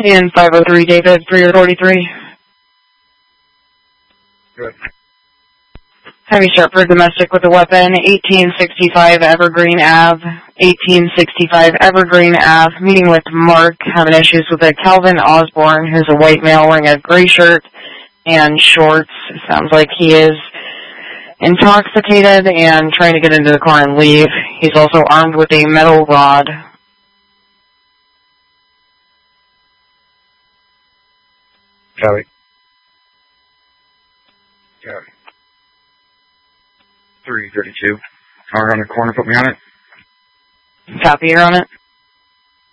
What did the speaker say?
And 503 David, 343. Good. Heavy Shepherd domestic with a weapon, 1865 Evergreen Ave, 1865 Evergreen Ave, meeting with Mark, having issues with a Calvin Osborne, who's a white male wearing a gray shirt and shorts. Sounds like he is intoxicated and trying to get into the car and leave. He's also armed with a metal rod. Copy. Copy. 332. Car on the corner, put me on it. Copy, you're on it.